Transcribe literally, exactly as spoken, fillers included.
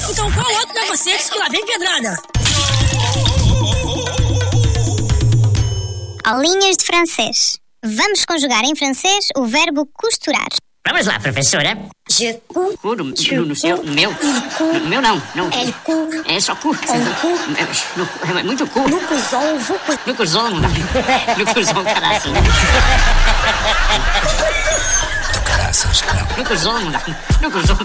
Então qual outro negociante que lá vem pedrada? Aulinhas de francês. Vamos conjugar em francês o verbo costurar. Vamos lá, professora. Je couds. Cu no, no, no seu, no meu. No meu não. não. Elle coud. É só cu. On coud. É muito cu. Nous cousons, vous cousez. No cuzão não dá. No cuzão, caraças. Do caraças, não. No cuzão não dá. No cuzão.